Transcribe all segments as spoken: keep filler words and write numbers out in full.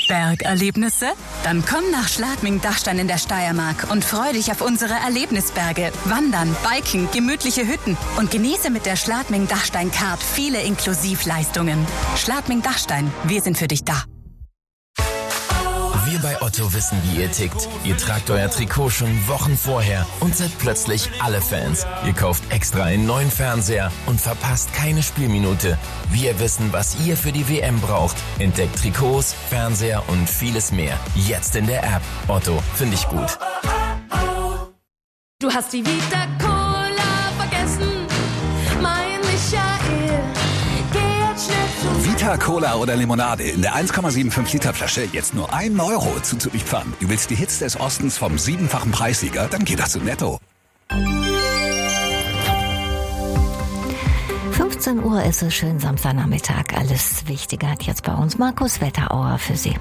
Bergerlebnisse? Dann komm nach Schladming-Dachstein in der Steiermark und freu dich auf unsere Erlebnisberge, Wandern, Biken, gemütliche Hütten und genieße mit der Schladming-Dachstein-Card viele Inklusivleistungen. Schladming-Dachstein, wir sind für dich da. Wir bei Otto wissen, wie ihr tickt. Ihr tragt euer Trikot schon Wochen vorher und seid plötzlich alle Fans. Ihr kauft extra einen neuen Fernseher und verpasst keine Spielminute. Wir wissen, was ihr für die W M braucht. Entdeckt Trikots, Fernseher und vieles mehr. Jetzt in der App. Otto, finde ich gut. Du hast die Vita Cola vergessen, mein Michael. Vita Cola oder Limonade in der eins Komma fünfundsiebzig Liter Flasche jetzt nur ein Euro zuzulieferern. Du willst die Hits des Ostens vom siebenfachen Preissieger? Dann geh doch zu Netto. fünfzehn Uhr ist es, schön Samstagnachmittag. Alles Wichtige hat jetzt bei uns Markus Wetterauer für Sie.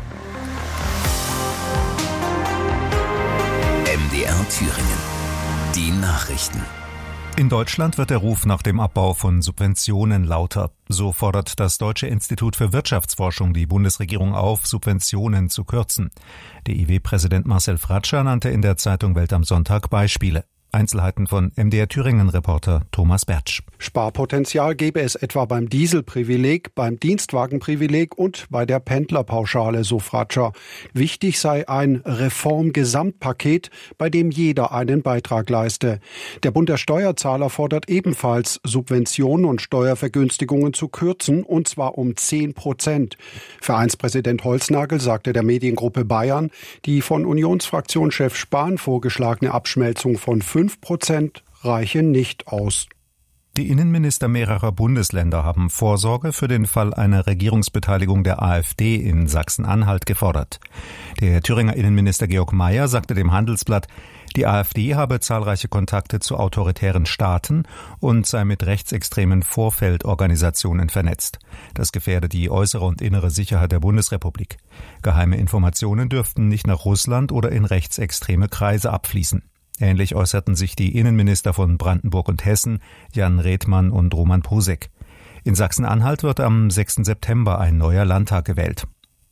M D R Thüringen. Die Nachrichten. In Deutschland wird der Ruf nach dem Abbau von Subventionen lauter. So fordert das Deutsche Institut für Wirtschaftsforschung die Bundesregierung auf, Subventionen zu kürzen. D I W-Präsident Marcel Fratscher nannte in der Zeitung Welt am Sonntag Beispiele. Einzelheiten von M D R Thüringen-Reporter Thomas Bertsch. Sparpotenzial gäbe es etwa beim Dieselprivileg, beim Dienstwagenprivileg und bei der Pendlerpauschale, so Fratscher. Wichtig sei ein Reformgesamtpaket, bei dem jeder einen Beitrag leiste. Der Bund der Steuerzahler fordert ebenfalls, Subventionen und Steuervergünstigungen zu kürzen, und zwar um zehn Prozent. Vereinspräsident Holznagel sagte der Mediengruppe Bayern, die von Unionsfraktionschef Spahn vorgeschlagene Abschmelzung von fünf Prozent reiche nicht aus. Die Innenminister mehrerer Bundesländer haben Vorsorge für den Fall einer Regierungsbeteiligung der AfD in Sachsen-Anhalt gefordert. Der Thüringer Innenminister Georg Mayer sagte dem Handelsblatt, die AfD habe zahlreiche Kontakte zu autoritären Staaten und sei mit rechtsextremen Vorfeldorganisationen vernetzt. Das gefährde die äußere und innere Sicherheit der Bundesrepublik. Geheime Informationen dürften nicht nach Russland oder in rechtsextreme Kreise abfließen. Ähnlich äußerten sich die Innenminister von Brandenburg und Hessen, Jan Redmann und Roman Posek. In Sachsen-Anhalt wird am sechsten September ein neuer Landtag gewählt.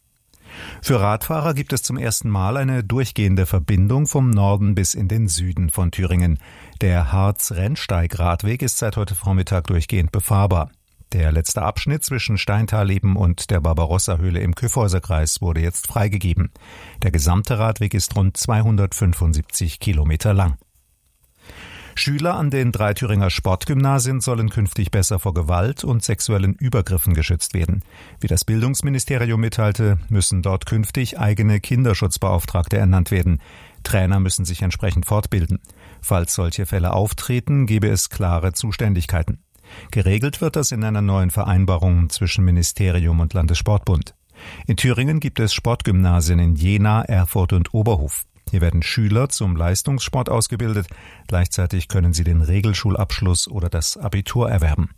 Für Radfahrer gibt es zum ersten Mal eine durchgehende Verbindung vom Norden bis in den Süden von Thüringen. Der Harz-Rennsteig-Radweg ist seit heute Vormittag durchgehend befahrbar. Der letzte Abschnitt zwischen Steintalleben und der Barbarossa-Höhle im Kyffhäuserkreis wurde jetzt freigegeben. Der gesamte Radweg ist rund zweihundertfünfundsiebzig Kilometer lang. Schüler an den drei Thüringer Sportgymnasien sollen künftig besser vor Gewalt und sexuellen Übergriffen geschützt werden. Wie das Bildungsministerium mitteilte, müssen dort künftig eigene Kinderschutzbeauftragte ernannt werden. Trainer müssen sich entsprechend fortbilden. Falls solche Fälle auftreten, gebe es klare Zuständigkeiten. Geregelt wird das in einer neuen Vereinbarung zwischen Ministerium und Landessportbund. In Thüringen gibt es Sportgymnasien in Jena, Erfurt und Oberhof. Hier werden Schüler zum Leistungssport ausgebildet. Gleichzeitig können sie den Regelschulabschluss oder das Abitur erwerben.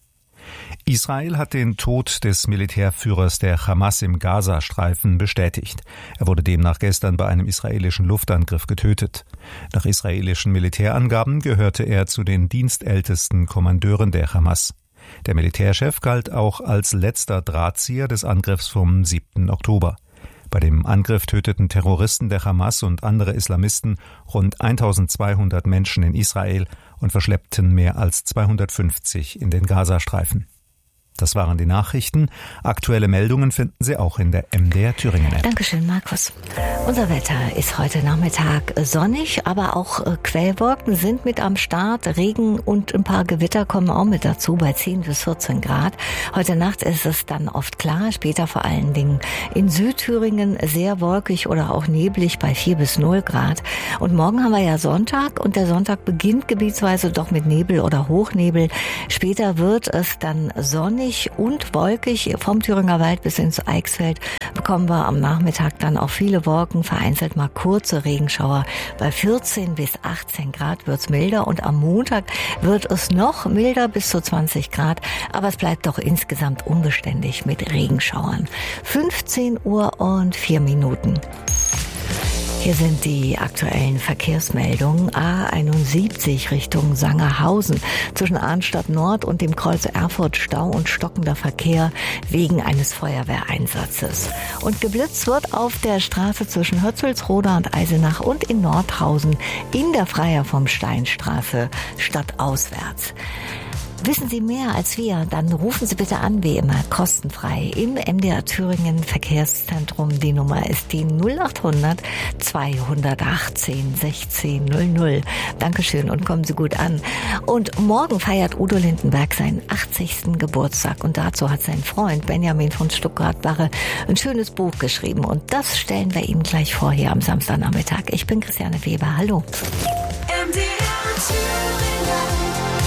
Israel hat den Tod des Militärführers der Hamas im Gazastreifen bestätigt. Er wurde demnach gestern bei einem israelischen Luftangriff getötet. Nach israelischen Militärangaben gehörte er zu den dienstältesten Kommandeuren der Hamas. Der Militärchef galt auch als letzter Drahtzieher des Angriffs vom siebten Oktober. Bei dem Angriff töteten Terroristen der Hamas und andere Islamisten rund eintausendzweihundert Menschen in Israel und verschleppten mehr als zweihundertfünfzig in den Gazastreifen. Das waren die Nachrichten. Aktuelle Meldungen finden Sie auch in der M D R Thüringen App. Dankeschön, Markus. Unser Wetter ist heute Nachmittag sonnig, aber auch Quellwolken sind mit am Start. Regen und ein paar Gewitter kommen auch mit dazu bei zehn bis vierzehn Grad. Heute Nacht ist es dann oft klar, später vor allen Dingen in Südthüringen sehr wolkig oder auch neblig bei vier bis null Grad. Und morgen haben wir ja Sonntag und der Sonntag beginnt gebietsweise doch mit Nebel oder Hochnebel. Später wird es dann sonnig und wolkig. Vom Thüringer Wald bis ins Eichsfeld bekommen wir am Nachmittag dann auch viele Wolken, vereinzelt mal kurze Regenschauer. Bei vierzehn bis achtzehn Grad wird's milder und am Montag wird es noch milder bis zu zwanzig Grad, aber es bleibt doch insgesamt unbeständig mit Regenschauern. fünfzehn Uhr und vier Minuten. Hier sind die aktuellen Verkehrsmeldungen. A einundsiebzig Richtung Sangerhausen. Zwischen Arnstadt Nord und dem Kreuz Erfurt Stau und stockender Verkehr wegen eines Feuerwehreinsatzes. Und geblitzt wird auf der Straße zwischen Hötzelsroda und Eisenach und in Nordhausen in der Freier vom Steinstraße stadtauswärts. Wissen Sie mehr als wir? Dann rufen Sie bitte an, wie immer, kostenfrei im M D R Thüringen Verkehrszentrum. Die Nummer ist die null achthundert zweihundertachtzehn sechzehn null null. Dankeschön und kommen Sie gut an. Und morgen feiert Udo Lindenberg seinen achtzigsten Geburtstag und dazu hat sein Freund Benjamin von Stuckrad-Barre ein schönes Buch geschrieben und das stellen wir Ihnen gleich vor hier am Samstagnachmittag. Ich bin Christiane Weber. Hallo. M D R Thüringen.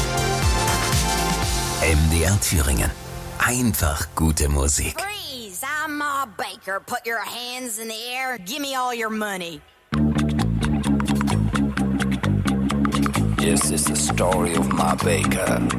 M D R Thüringen. Einfach gute Musik. Freeze, I'm Ma Baker. Put your hands in the air. Give me all your money. Yes, it's the story of Ma Baker.